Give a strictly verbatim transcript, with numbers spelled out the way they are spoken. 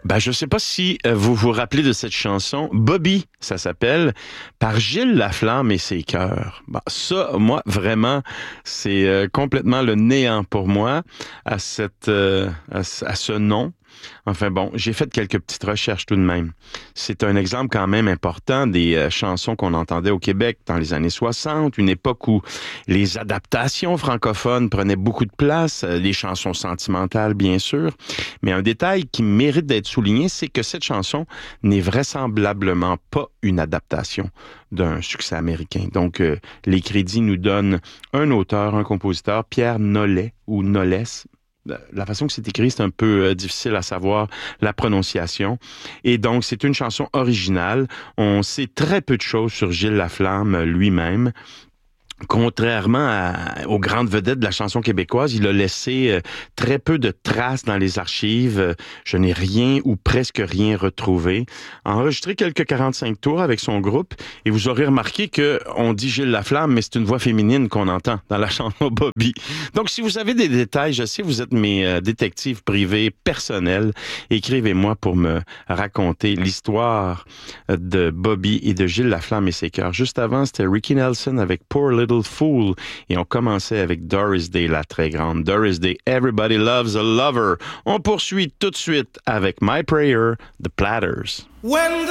Ben, je sais pas si euh, vous vous rappelez de cette chanson. Bobby, ça s'appelle, par Gilles Laflamme et ses chœurs. Ben, ça, moi, vraiment, c'est euh, complètement le néant pour moi à cette, euh, à, ce à ce nom. Enfin bon, j'ai fait quelques petites recherches tout de même. C'est un exemple quand même important des euh, chansons qu'on entendait au Québec dans les années soixante, une époque où les adaptations francophones prenaient beaucoup de place, euh, les chansons sentimentales bien sûr. Mais un détail qui mérite d'être souligné, c'est que cette chanson n'est vraisemblablement pas une adaptation d'un succès américain. Donc, euh, les crédits nous donnent un auteur, un compositeur, Pierre Nollet ou Nollès. La façon que c'est écrit, c'est un peu euh, difficile à savoir la prononciation. Et donc, c'est une chanson originale. On sait très peu de choses sur Gilles Laflamme lui-même. Contrairement à, aux grandes vedettes de la chanson québécoise, il a laissé euh, très peu de traces dans les archives. Euh, je n'ai rien ou presque rien retrouvé. Enregistré quelques quarante-cinq tours avec son groupe et vous aurez remarqué que on dit Gilles Laflamme, mais c'est une voix féminine qu'on entend dans la chanson Bobby. Donc, si vous avez des détails, je sais, vous êtes mes euh, détectives privés personnels. Écrivez-moi pour me raconter l'histoire de Bobby et de Gilles Laflamme et ses chœurs. Juste avant, c'était Ricky Nelson avec Poor Little Fool. Et on commençait avec Doris Day, la très grande. Doris Day, Everybody Loves a Lover. On poursuit tout de suite avec My Prayer, The Platters. When